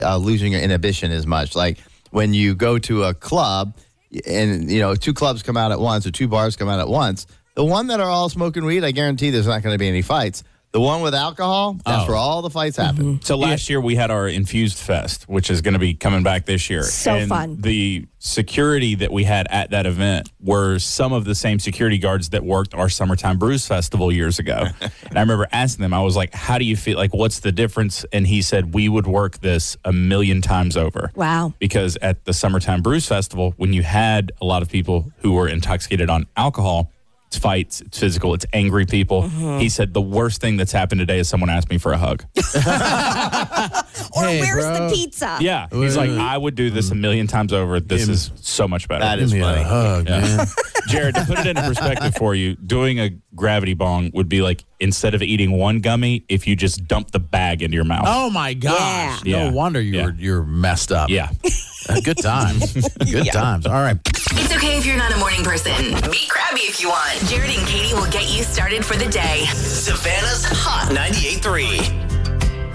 losing your inhibition as much. Like when you go to a club and, two clubs come out at once or two bars come out at once, the one that are all smoking weed, I guarantee there's not going to be any fights. The one with alcohol, that's where all the fights happen. So last year we had our Infused Fest, which is going to be coming back this year. So fun. The security that we had at that event were some of the same security guards that worked our Summertime Brews Festival years ago. And I remember asking them, I was like, how do you feel? Like, what's the difference? And he said, we would work this 1,000,000 times over. Wow. Because at the Summertime Brews Festival, when you had a lot of people who were intoxicated on alcohol, it's fights, it's physical, it's angry people. He said the worst thing that's happened today is someone asked me for a hug. Or where's the pizza? Yeah. He's like, I would do this 1,000,000 times over. This is so much better. That is funny. A hug, man. Jared, to put it into perspective for you, doing a gravity bong would be like, instead of eating one gummy, if you just dump the bag into your mouth. Oh, my gosh. Yeah. No wonder you're messed up. Yeah. Good times. Good times. All right. It's okay if you're not a morning person. Be crabby if you want. Jared and Katie will get you started for the day. Savannah's Hot 98.3.